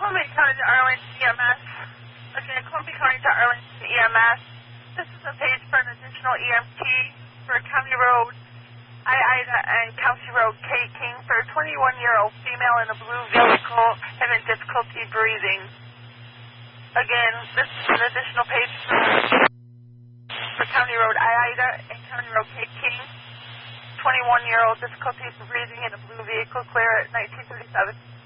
Columbia County to Arlington EMS. Again, Columbia County to Arlington EMS. This is a page for an additional EMT for County Road I-Ida and County Road K King for a 21-year-old female in a blue vehicle having difficulty breathing. Again, this is an additional page for County Road I-Ida and County Road K King. 21-year-old difficulty breathing in a blue vehicle, clear at 1937.